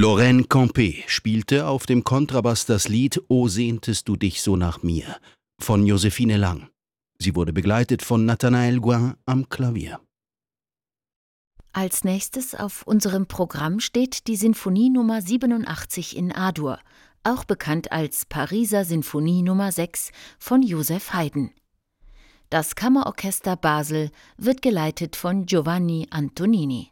Lorraine Campé spielte auf dem Kontrabass das Lied »O sehntest du dich so nach mir« von Josephine Lang. Sie wurde begleitet von Nathanael Gouin am Klavier. Als nächstes auf unserem Programm steht die Sinfonie Nummer 87 in A-Dur, auch bekannt als Pariser Sinfonie Nummer 6 von Joseph Haydn. Das Kammerorchester Basel wird geleitet von Giovanni Antonini.